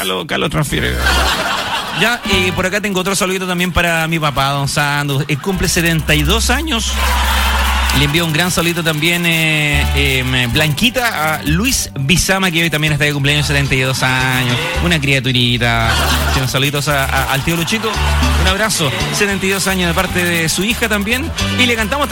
Carlos transfiere. Ya, por acá tengo otro saludito también para mi papá, don Sandu. Cumple 72 años. Le envío un gran saludito también, Blanquita, a Luis Bizama, que hoy también está de cumpleaños, 72 años. Una criaturita. Unos saluditos al tío Luchito. Un abrazo. 72 años de parte de su hija también. Y le cantamos